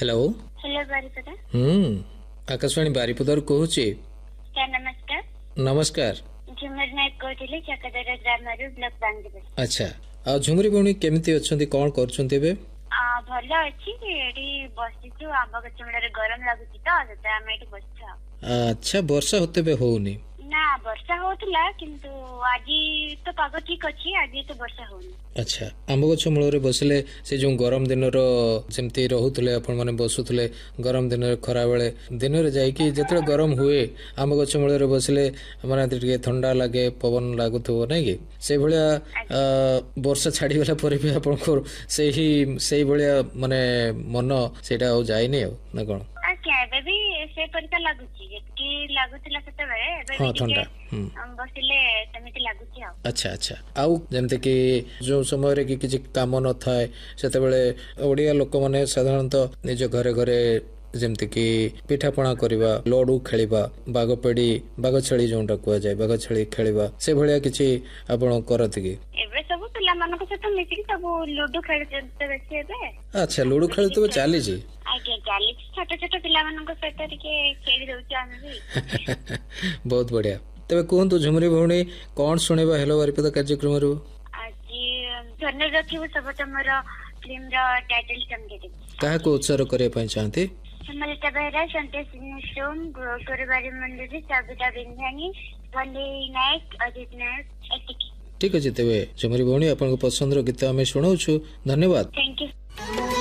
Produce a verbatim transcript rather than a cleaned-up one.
Hello hello Baripada. हम्म आकाशवाणी बारिपदार कहूची। नमस्कार। नमस्कार। झुमर नायक कहथिले चकदरा ग्रामरु ब्लॉक बांगदेव। अच्छा आ झुमरी भौणी केमिति अछंती कोन करछंती बे? आ भलो अछि एडी बसिछु आंबा गचमड़े गरम लागुची त सेता हम एठी बसिछु। अच्छा वर्षा होते बे होउनी ना वर्षा होतला किंतु आजी तो पाग ठीक अछि आजी तो वर्षा होनी। अच्छा आंब गछ मूल बसले से जो गरम दिन जमती रहूले आपण माने बसुले गरम दिन खरा बेले दिन रे जाइकी जतले गरम हुए आंब गछ मूल बसले माने टिके ठंडा लागे पवन लागुथबो नै कि से भलिया वर्षा छाड़ी गला पर भी आपण से ही सेही भलिया माने मन सेटा हो जाय नै हो ना कोन? अच्छा बेबी से परिका लागुची जेतकी लागुतला सेते बेले बेबी हां ठंडा हम बसिले तमिति लागुची आ। अच्छा अच्छा आउ जेमते कि जो समय रे कि किछि काम न थाए सेते बेले ओडिया लोक माने साधारणतः निज घरे घरे जेमते कि पिठापଣା करिबा लडू खेलिबा बाग पेडी बाग छेली जोंटा कुआ जाय बाग छेली खेलिबा से भलिया किछि आपण करत कि? एबे सब पिला मानको सहित मिसिक सब लूडो खेलते बेसी एबे। अच्छा लूडो खेलते तो चाली जी। आगे चाली छोट छोट पिला मानको सहित टिके खेली दउची हम भी। बहुत बढ़िया। तबे कोहंतु झुमरी भौणी कोन सुनेबा हेलो बारिपदा कार्यक्रम रो? आज धन्य रखिबो सब तमर फिल्म रो टाइटल संगे काहे को उत्सर्ग करे पय चाहते? समलिता बेहरा संतोष निशोम गुरुबारी मंदिर सबिता बिंधानी वंदे नायक अजित नायक एतिकी। ठीक अछि तबे झुमरी भौणी आपन को पसंद रो गीत हमें सुनाउ छु। धन्यवाद। Thank you.